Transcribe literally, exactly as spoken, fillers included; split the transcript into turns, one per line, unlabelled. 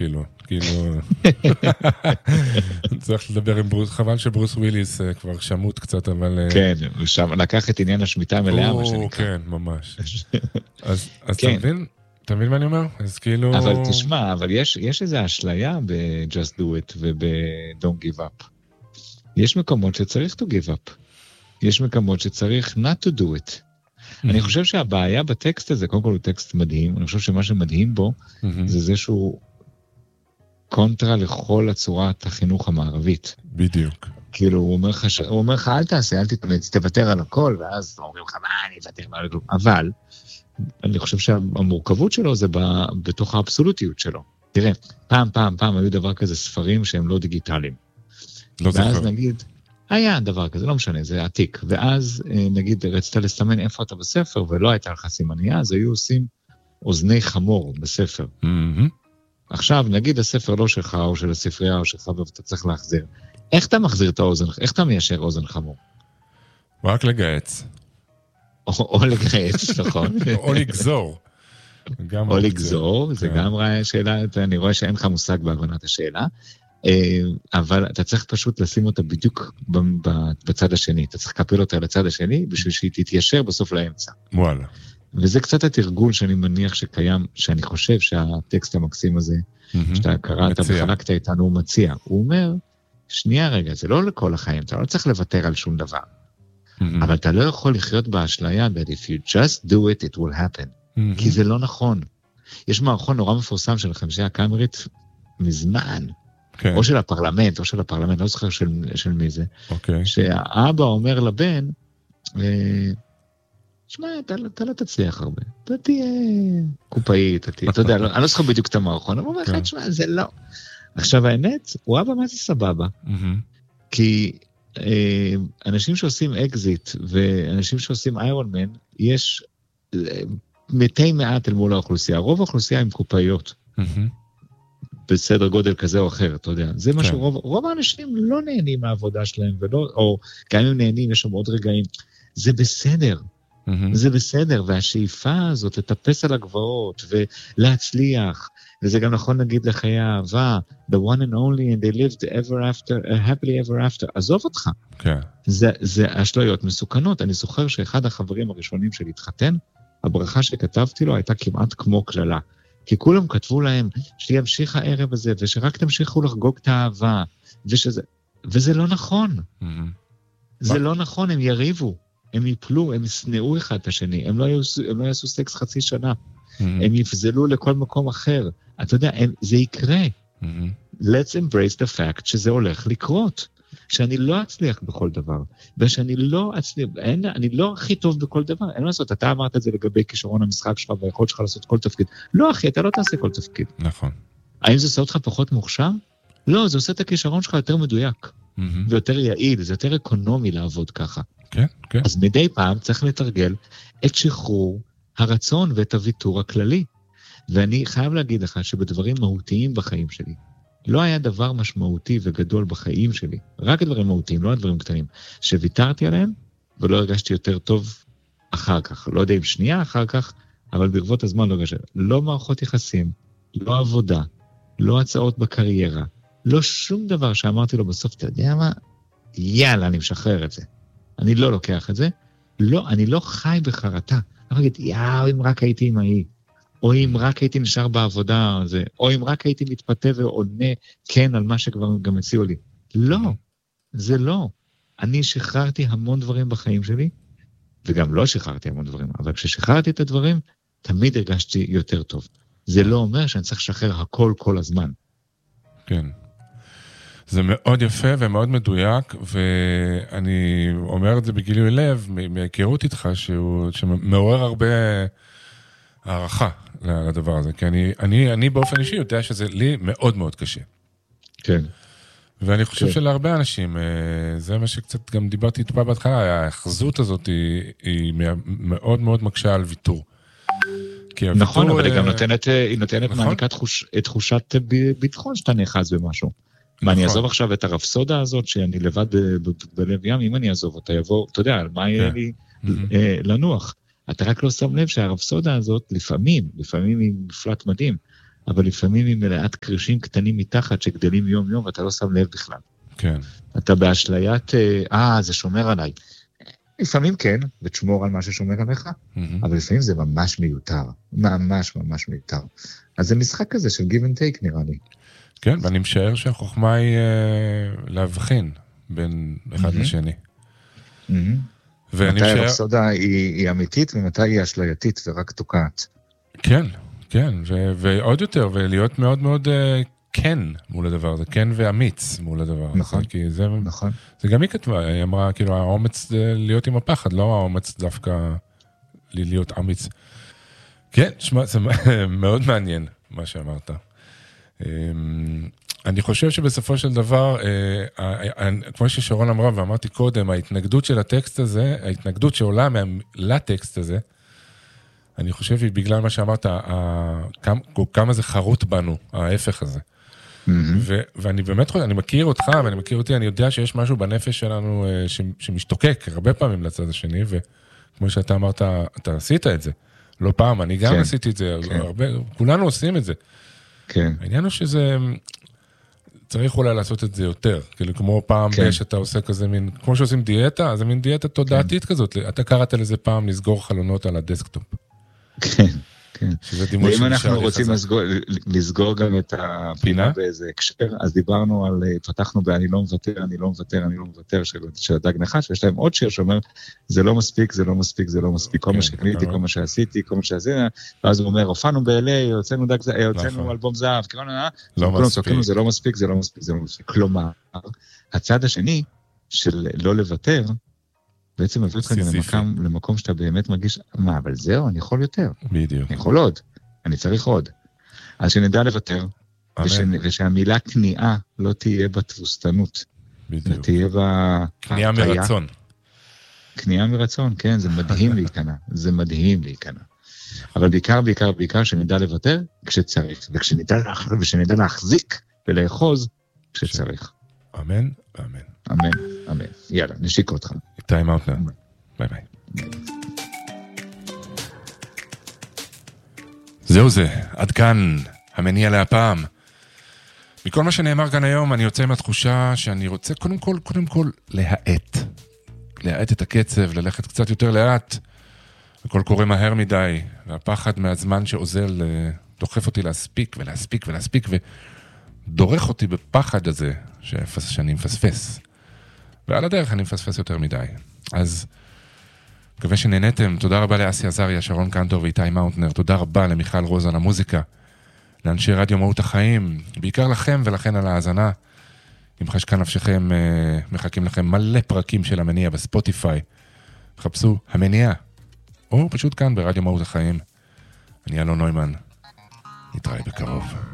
אפילו, כאילו, צריך לדבר עם ברוס, חבל שברוס וויליס כבר שמות קצת, אבל...
כן, הוא שם, לקח את עניין השמיטה המלאה, מה שנקרא.
כן, ממש. אז אתה מבין? אתה מבין מה אני אומר? אז כאילו...
אבל תשמע, אבל יש, יש איזו אשליה ב-Just Do It וב-Don't Give Up. יש מקומות שצריך to give up. יש מקומות שצריך not to do it. אני חושב שהבעיה בטקסט הזה, קודם כל הוא טקסט מדהים, אני חושב שמה שמדהים בו, זה זה שהוא קונטרה לכל הצורת החינוך המערבית.
בדיוק.
כאילו, הוא אומר לך, הוא אומר לך, אל תעשה, אל תתאמץ, תוותר על הכל, ואז אומרים לך, מה, אני אוותר על הכל. אבל, אני חושב שהמורכבות שלו זה בתוך האבסולוטיות שלו. תראה, פעם, פעם, פעם היו דבר כזה ספרים שהם לא דיגיטליים.
לא זוכר.
ואז נגיד, היה דבר כזה, לא משנה, זה עתיק. ואז נגיד, רצית לסתמן איפה אתה בספר, ולא הייתה לך סימניה, אז היו עושים אוזני חמור בספר. עכשיו, נגיד הספר לא שלך, או של הספרייה, או שלך, ואתה צריך להחזיר. איך אתה מחזיר את האוזן, איך אתה מיישר אוזן חמור?
רק לגייץ.
או לגייץ, נכון.
או לגזור.
או לגזור, זה גם שאלה, אני רואה שאין לך מושג בהבנת השאלה, אבל אתה צריך פשוט לשים אותה בדיוק בצד השני, אתה צריך לקפל אותה לצד השני, בשביל שהיא תתיישר בסוף לאמצע.
וואלה.
וזה קצת התרגול שאני מניח שקיים, שאני חושב שהטקסט המקסים הזה, שאתה קראת וחלקת איתנו, הוא מציע. הוא אומר, שנייה רגע, זה לא לכל החיים, אתה לא צריך לוותר על שום דבר. אבל אתה לא יכול לחיות באשליה, that if you just do it, it will happen. כי זה לא נכון. יש מערכון נורא מפורסם של החמישייה הקאמרית מזמן, או של הפרלמנט, או של הפרלמנט, לא זוכר של מי זה, שהאבא אומר לבן, שמע, אתה לא תצליח הרבה, אתה תהיה קופאי, אתה יודע, אני לא זוכר בדיוק את המערכון, אבל הוא אומר לך, שמע, זה לא. עכשיו האמת, הוא אבא מה זה סבבה, כי אנשים שעושים אקזיט, ואנשים שעושים איירון מן, יש מתי מעט אל מול האוכלוסייה, רוב האוכלוסייה הם קופאיות, בסדר גודל כזה או אחר, אתה יודע, זה משהו, רוב, רוב האנשים לא נהנים מהעבודה שלהם, ולא, או גם אם נהנים, יש שם עוד רגעים, זה בסדר, זה בסדר, והשאיפה הזאת לטפס על הגבעות, ולהצליח, וזה גם נכון נגיד לחיי האהבה, the one and only, and they lived ever after, uh, happily ever after, עזוב אותך.
כן.
זה, זה אשליות מסוכנות. אני זוכר שאחד החברים הראשונים של התחתן, הברכה שכתבתי לו הייתה כמעט כמו כללה. כי כולם כתבו להם שימשיך הערב הזה, ושרק תמשיכו לחגוג את האהבה, ושזה, וזה לא נכון. זה לא נכון, הם יריבו, הם יפלו, הם יסנאו אחד את השני, הם לא יעשו, הם לא יעשו סקס חצי שנה. הם יפזלו לכל מקום אחר. אתה יודע, הם, זה יקרה. Let's embrace the fact שזה הולך לקרות. שאני לא אצליח בכל דבר. ושאני לא אצליח, אין, אני לא הכי טוב בכל דבר. אין מה לעשות, אתה אמרת את זה לגבי כישרון המשחק שלך, והיכולת שלך לעשות כל תפקיד. לא אחי, אתה לא תעשה כל תפקיד.
נכון.
האם זה עושה אותך פחות מוכשר? לא, זה עושה את הכישרון שלך יותר מדויק. ויותר יעיל, זה יותר אקונומי לעבוד ככה.
כן, כן.
אז מדי פעם צריך לתרגל את שחרור הרצון ואת הוויתור הכללי. ואני חייב להגיד לך שבדברים מהותיים בחיים שלי, לא היה דבר משמעותי וגדול בחיים שלי, רק הדברים מהותיים, לא הדברים קטנים, שוויתרתי עליהם ולא הרגשתי יותר טוב אחר כך. לא יודע אם שנייה אחר כך, אבל ברבות הזמן לא הרגשתי. לא מערכות יחסים, לא עבודה, לא הצעות בקריירה, לא שום דבר שאמרתי לו בסוף, אתה יודע מה? יאללה, אני משחרר את זה. אני לא לוקח את זה. לא, אני לא חי בחרטה. אני אגיד, יאו, אם רק הייתי עם ההיא, או אם רק הייתי נשאר בעבודה הזה, או אם רק הייתי מתפתה ועונה כן על מה שכבר גם הציעו לי. לא, זה לא. אני שחררתי המון דברים בחיים שלי, וגם לא שחררתי המון דברים, אבל כששחררתי את הדברים, תמיד הרגשתי יותר טוב. זה לא אומר שאני צריך לשחרר הכל כל הזמן.
כן. זה מאוד יפה ומאוד מדויק, ואני אומר את זה בגילוי לב, מהיכרות איתך, שהוא, שמעורר הרבה הערכה לדבר הזה, כי אני, אני, אני באופן אישי יודע שזה לי מאוד מאוד קשה.
כן.
ואני חושב
כן.
שלהרבה אנשים, זה מה שקצת גם דיברתי איתו בהתחלה, האחזות הזאת היא, היא מאוד מאוד מקשה על ויתור.
נכון, אבל היא גם נותנת, היא נותנת מעניקה את תחושת ביטחון שאתה נאחז במשהו. מה, אני אעזוב עכשיו את הרפסודה הזאת, שאני לבד בלב ים, אם אני אעזוב אותה, יבוא, אתה יודע, על מה יהיה לי לנוח. אתה רק לא שם לב שהרפסודה הזאת, לפעמים, לפעמים היא מפלט מדהים, אבל לפעמים היא מלאת קרישים קטנים מתחת שגדלים יום יום ואתה לא שם לב בכלל.
כן.
אתה באשליית, אה, זה שומר עליי. לפעמים כן, ותשמור על מה ששומר עליך, mm-hmm. אבל לפעמים זה ממש מיותר. ממש ממש מיותר. אז זה משחק כזה של give and take נראה לי.
כן, ואני משער שהחוכמה היא uh, להבחין בין אחד mm-hmm. לשני.
Mm-hmm. מתי משער... הרפסודה היא, היא אמיתית ומתי היא אשלייתית ורק תוקעת.
כן, כן, ו- ועוד יותר, ולהיות מאוד מאוד uh, כן מול הדבר הזה, כן ואמיץ מול הדבר
נכון,
הזה. כי זה,
נכון.
זה גם היא כתבה, היא אמרה, כאילו, האומץ להיות עם הפחד, לא האומץ דווקא להיות אמיץ. כן, שמה, זה מאוד מעניין מה שאמרת. אני חושב שבסופו של דבר, כמו ששרון אמרה ואמרתי קודם, ההתנגדות של הטקסט הזה, ההתנגדות שעולה לטקסט הזה, אני חושב היא בגלל מה שאמרת, כמה זה חרוט בנו, ההפך הזה. ואני באמת חושב, אני מכיר אותך ואני מכיר אותי, אני יודע שיש משהו בנפש שלנו שמשתוקק הרבה פעמים לצד השני, וכמו שאתה אמרת, אתה עשית את זה. לא פעם, אני גם עשיתי את זה, כולנו עושים את זה.
כן.
העניין הוא שזה, צריך אולי לעשות את זה יותר, כאילו כמו פעם כן. שאתה עושה כזה מין, כמו שעושים דיאטה, זה מין דיאטה תודעתית כן. כזאת, אתה קראת לזה פעם לסגור חלונות על הדסקטופ.
כן, כן.
ואם
אנחנו רוצים לסגור, לסגור גם את הפינה באיזה הקשר, אז דיברנו על, פתחנו ב"אני לא מוותר, אני לא מוותר, אני לא מוותר", של, של הדג נחש, ויש להם עוד שיר שאומר, זה לא מספיק, זה לא מספיק, זה לא מספיק, כל מה שקניתי, כל מה שעשיתי, כל מה שעשיתי, ואז הוא אומר, הופענו ב-אל איי, יוצאנו דג זהב, יוצאנו אלבום זהב,
לא מספיק.
זה לא מספיק, זה לא מספיק, זה לא מספיק. כלומר, הצד השני של לא לוותר, בעצם מביא אותך למקום, למקום שאתה באמת מרגיש, מה, אבל זהו, אני יכול יותר.
בדיוק.
אני יכול עוד, אני צריך עוד. אז שנדע לוותר, ושנ, ושהמילה כניעה לא תהיה בתבוסתנות.
בדיוק.
תהיה בה...
כניעה מרצון.
כניעה מרצון, כן, זה מדהים להיכנע. זה מדהים להיכנע. אבל בעיקר, בעיקר, בעיקר, שנדע לוותר כשצריך, וכשנדע, ושנדע להחזיק ולאחוז כשצריך.
אמן, אמן.
אמן, אמן. יאללה, נשיק אותך.
איתי מאוטנר. ביי ביי. זהו זה, עד כאן המניע להפעם. מכל מה שנאמר כאן היום, אני יוצא עם התחושה שאני רוצה קודם כל, קודם כל, להאט. להאט את הקצב, ללכת קצת יותר לאט. הכל קורה מהר מדי, והפחד מהזמן שעוזל דוחף אותי להספיק ולהספיק ולהספיק, ודורך אותי בפחד הזה שאני מפספס. ועל הדרך אני מפספס יותר מדי. אז מקווה שנהנתם. תודה רבה לאסי עזריה, שרון קנטור ואיתי מאוטנר. תודה רבה למיכל רוז על המוזיקה. לאנשי רדיו מהות החיים. בעיקר לכם ולכן על ההאזנה. אם חשקה נפשכם, מחכים לכם מלא פרקים של המניע בספוטיפיי. חפשו המניע. או פשוט כאן ברדיו מהות החיים. אני אלון נוימן. נתראה בקרוב.